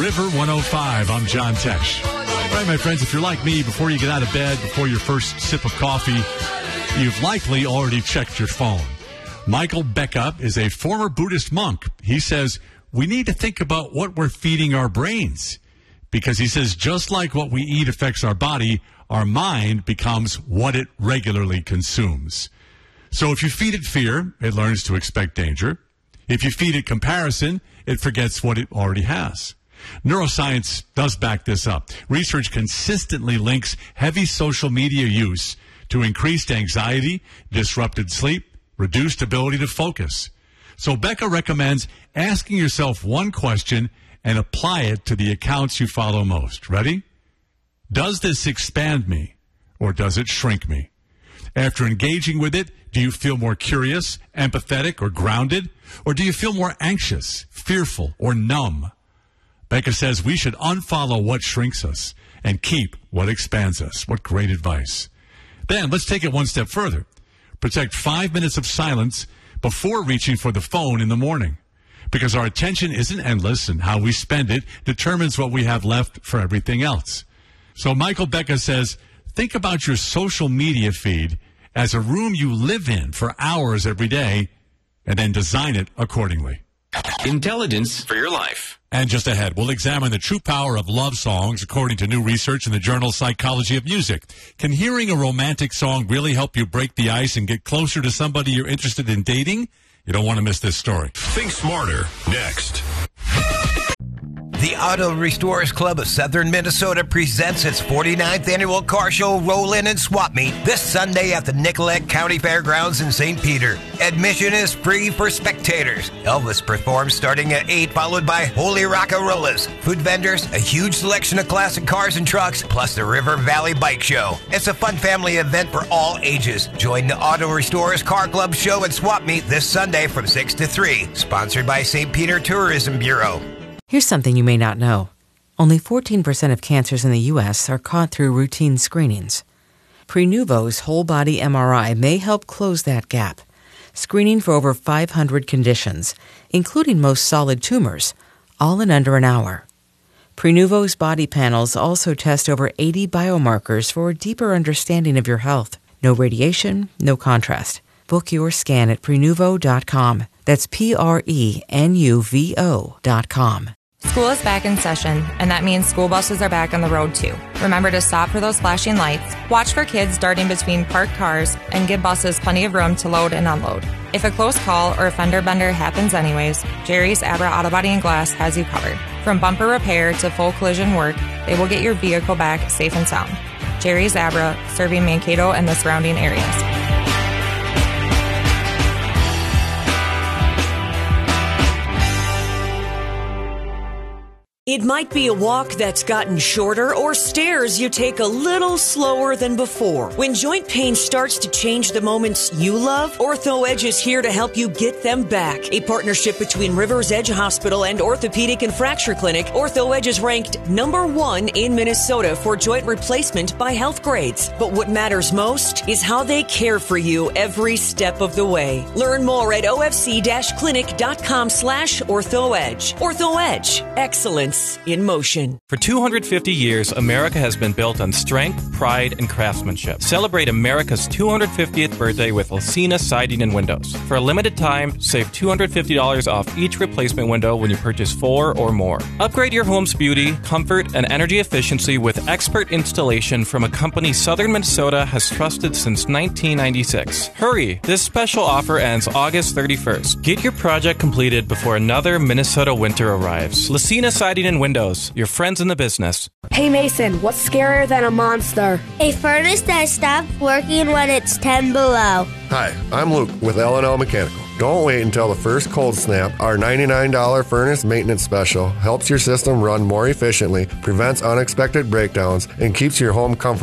River 105. I'm John Tesh. All right, my friends, if you're like me, before you get out of bed, before your first sip of coffee, you've likely already checked your phone. Michael Becca is a former Buddhist monk. He says we need to think about what we're feeding our brains, because he says just like what we eat affects our body, our mind becomes what it regularly consumes. So if you feed it fear, it learns to expect danger. If you feed it comparison, it forgets what it already has. Neuroscience does back this up. Research consistently links heavy social media use to increased anxiety, disrupted sleep, reduced ability to focus. So Becca recommends asking yourself one question and apply it to the accounts you follow most. Ready? Does this expand me, or does it shrink me? After engaging with it, do you feel more curious, empathetic, or grounded? Or do you feel more anxious, fearful, or numb? Becca says we should unfollow what shrinks us and keep what expands us. What great advice. Then let's take it one step further. Protect 5 minutes of silence before reaching for the phone in the morning, because our attention isn't endless and how we spend it determines what we have left for everything else. So Michael Becca says, think about your social media feed as a room you live in for hours every day, and then design it accordingly. Intelligence for your life. And just ahead, we'll examine the true power of love songs according to new research in the journal Psychology of Music. Can hearing a romantic song really help you break the ice and get closer to somebody you're interested in dating? You don't want to miss this story. Think smarter, next. The Auto Restorers Club of Southern Minnesota presents its 49th annual car show Roll-In and Swap Meet this Sunday at the Nicollet County Fairgrounds in St. Peter. Admission is free for spectators. Elvis performs starting at 8, followed by Holy Rockarolas, food vendors, a huge selection of classic cars and trucks, plus the River Valley Bike Show. It's a fun family event for all ages. Join the Auto Restorers Car Club show and swap meet this Sunday from 6 to 3. Sponsored by St. Peter Tourism Bureau. Here's something you may not know. Only 14% of cancers in the U.S. are caught through routine screenings. Prenuvo's whole-body MRI may help close that gap, screening for over 500 conditions, including most solid tumors, all in under an hour. Prenuvo's body panels also test over 80 biomarkers for a deeper understanding of your health. No radiation, no contrast. Book your scan at Prenuvo.com. That's Prenuvo.com. School is back in session, and that means school buses are back on the road too. Remember to stop for those flashing lights, watch for kids darting between parked cars, and give buses plenty of room to load and unload. If a close call or a fender bender happens anyways, Jerry's Abra Auto Body and Glass has you covered. From bumper repair to full collision work, they will get your vehicle back safe and sound. Jerry's Abra, serving Mankato and the surrounding areas. It might be a walk that's gotten shorter or stairs you take a little slower than before. When joint pain starts to change the moments you love, Ortho Edge is here to help you get them back. A partnership between Rivers Edge Hospital and Orthopedic and Fracture Clinic, Ortho Edge is ranked #1 in Minnesota for joint replacement by Health Grades. But what matters most is how they care for you every step of the way. Learn more at ofc-clinic.com/OrthoEdge. Ortho Edge. Excellence in motion. For 250 years, America has been built on strength, pride, and craftsmanship. Celebrate America's 250th birthday with Lacina Siding and Windows. For a limited time, save $250 off each replacement window when you purchase 4 or more. Upgrade your home's beauty, comfort, and energy efficiency with expert installation from a company Southern Minnesota has trusted since 1996. Hurry! This special offer ends August 31st. Get your project completed before another Minnesota winter arrives. Lacina Siding and Windows, your friends in the business. Hey Mason, what's scarier than a monster? A furnace that stops working when it's 10 below. Hi, I'm Luke with L&L Mechanical. Don't wait until the first cold snap. Our $99 furnace maintenance special helps your system run more efficiently, prevents unexpected breakdowns, and keeps your home comfortable